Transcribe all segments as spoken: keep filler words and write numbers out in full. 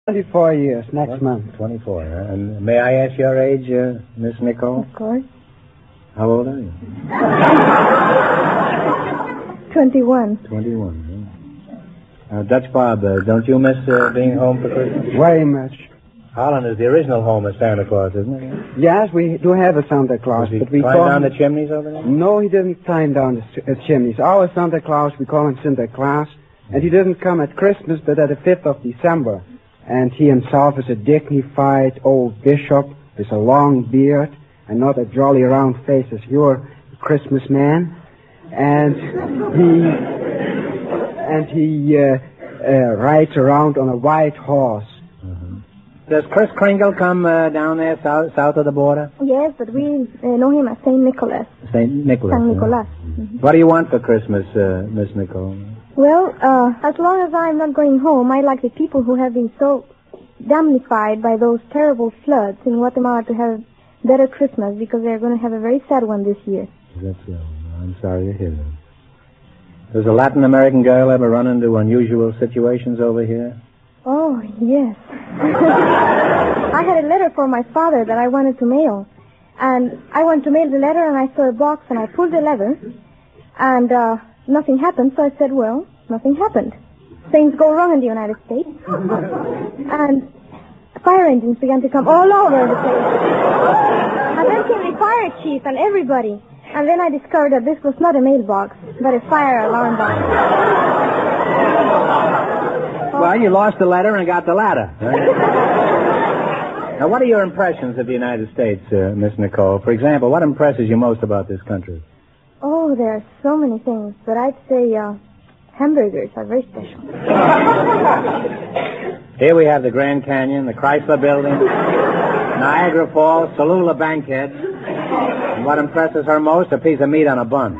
twenty-four years, next what? month. twenty-four, huh? And may I ask your age, uh, Miss Nicole? Of course. How old are you? twenty-one. twenty-one, huh? Uh, Dutch Bob, uh, don't you miss uh, being home for Christmas? Very much. Holland is the original home of Santa Claus, isn't it? Yes, we do have a Santa Claus. Does he but we climb call down him... the chimneys over there? No, he didn't climb down the uh, chimneys. Our Santa Claus, we call him Santa Claus, and he didn't come at Christmas, but at the fifth of December. And he himself is a dignified old bishop with a long beard and not a jolly round face as your Christmas man. And he and he uh, uh, rides around on a white horse. Does Kris Kringle come uh, down there south, south of the border? Yes, but we uh, know him as Saint Nicholas. Saint Nicholas. Saint Nicholas. Yeah. Mm-hmm. What do you want for Christmas, uh, Miss Nicole? Well, uh, as long as I'm not going home, I like the people who have been so damnified by those terrible floods in Guatemala to have better Christmas, because they're going to have a very sad one this year. That's so. I'm sorry to hear that. Does a Latin American girl ever run into unusual situations over here? Oh, yes. I had a letter for my father that I wanted to mail. And I wanted to mail the letter, and I saw a box, and I pulled the lever, and uh, nothing happened, so I said, well, nothing happened. Things go wrong in the United States. And fire engines began to come all over the place. And then came the fire chief and everybody. And then I discovered that this was not a mailbox, but a fire alarm box. Well, you lost the letter and got the ladder. Right? Now, what are your impressions of the United States, uh, Miss Nicole? For example, what impresses you most about this country? Oh, there are so many things, but I'd say uh, hamburgers are very special. Here we have the Grand Canyon, the Chrysler Building, Niagara Falls, Tallulah Bankhead. And what impresses her most, a piece of meat on a bun.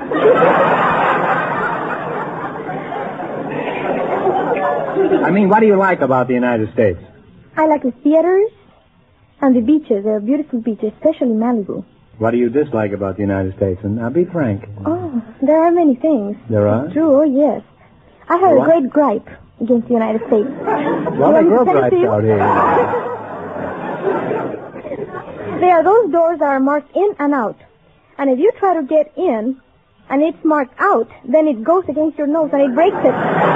I mean, what do you like about the United States? I like the theaters and the beaches. There are beautiful beaches, especially Malibu. What do you dislike about the United States? And now be frank. Oh, there are many things. There are? It's true, oh, yes. I have what? a great gripe against the United States. Well, there are gripes out here. There are those doors that are marked in and out. And if you try to get in and it's marked out, then it goes against your nose and it breaks it.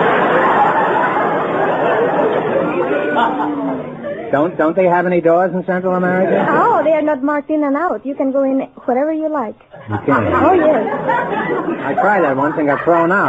Don't don't they have any doors in Central America? Oh, they are not marked in and out. You can go in whatever you like. You can? Oh, yes. I tried that once and got thrown out.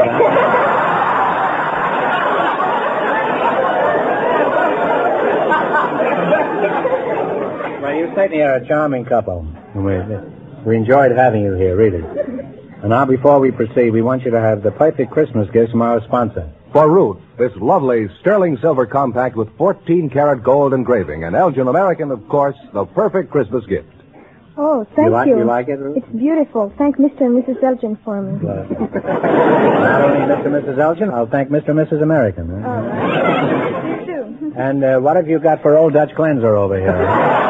Well, you certainly are a charming couple. We, we enjoyed having you here, really. And now, before we proceed, we want you to have the perfect Christmas gift from our sponsor. For Ruth, this lovely sterling silver compact with fourteen karat gold engraving. And Elgin American, of course, the perfect Christmas gift. Oh, thank you. Like, you. You like it, Ruth? It's beautiful. Thank Mister and Missus Elgin for me. Well, not only Mister and Missus Elgin, I'll thank Mister and Missus American. Huh? Oh, you too. And uh, what have you got for Old Dutch Cleanser over here?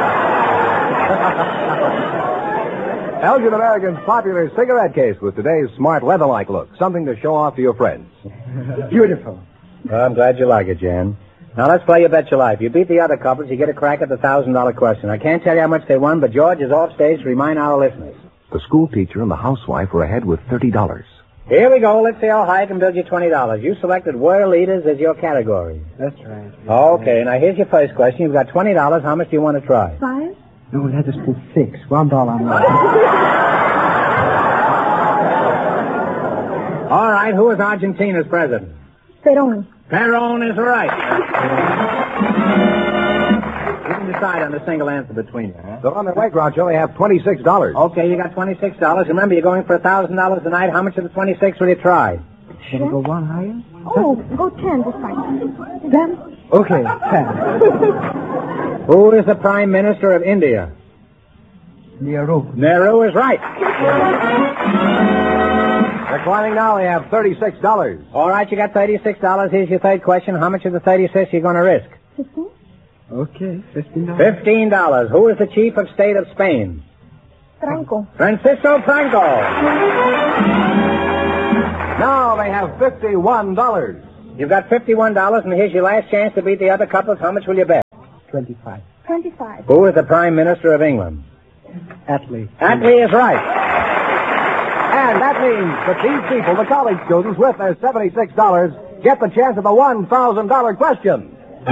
Elgin American's popular cigarette case with today's smart leather-like look. Something to show off to your friends. Beautiful. Well, I'm glad you like it, Jan. Now, let's play You Bet Your Life. You beat the other couples, you get a crack at the one thousand dollars question. I can't tell you how much they won, but George is off stage to remind our listeners. The school teacher and the housewife are ahead with thirty dollars. Here we go. Let's see how high I can build you twenty dollars. You selected world leaders as your category. That's right. Okay, now here's your first question. You've got twenty dollars. How much do you want to try? Five? No, let us put six. One dollar more. All right, who is Argentina's president? Perón. Perón is right. You can decide on a single answer between you, huh? So on the way, Groucho, they have twenty-six dollars. Okay, you got twenty-six dollars. Remember, you're going for one thousand dollars tonight. How much of the twenty-six will you try? Should we go one higher? Oh, go ten this time. Ten? Okay, ten. Who is the Prime Minister of India? Nehru. Nehru is right. They're climbing now. They have thirty-six dollars. All right, you got thirty-six dollars. Here's your third question. How much of the thirty-six are you going to risk? Fifteen? Okay, fifteen dollars. Fifteen dollars. Who is the chief of state of Spain? Franco. Francisco Franco. Now they have fifty-one dollars. You've got fifty-one dollars, and here's your last chance to beat the other couples. How much will you bet? twenty-five. Twenty-five. Who is the Prime Minister of England? Attlee. Attlee is right. And that means that these people, the college students, with their seventy-six dollars, get the chance of the one thousand dollars question.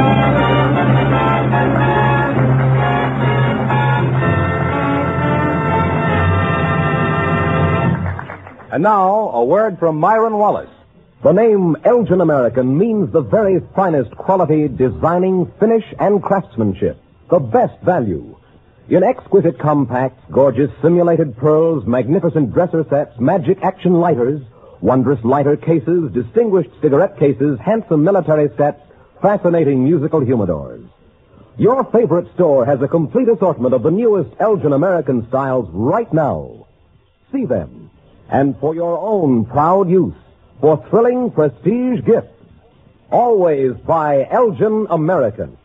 And now, a word from Myron Wallace. The name Elgin American means the very finest quality designing, finish, and craftsmanship. The best value. In exquisite compacts, gorgeous simulated pearls, magnificent dresser sets, magic action lighters, wondrous lighter cases, distinguished cigarette cases, handsome military sets, fascinating musical humidors. Your favorite store has a complete assortment of the newest Elgin American styles right now. See them. And for your own proud use, for thrilling prestige gifts, always buy Elgin American.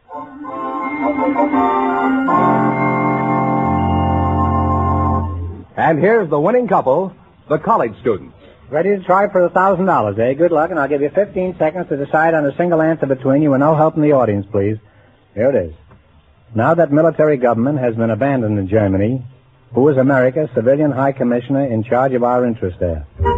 And here's the winning couple, the college students. Ready to try for a thousand dollars, eh? Good luck, and I'll give you fifteen seconds to decide on a single answer between you, and no help from the audience, please. Here it is. Now that military government has been abandoned in Germany, who is America's civilian high commissioner in charge of our interests there?